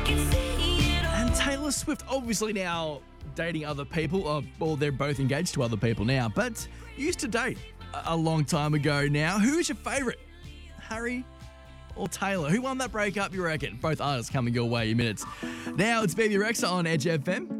And Taylor Swift obviously now dating other people. Well, they're both engaged to other people now, but used to date a long time ago now. Who's your favourite? Harry or Taylor? Who won that breakup, you reckon? Both artists coming your way in minutes. Now it's Baby Rexha on Edge FM.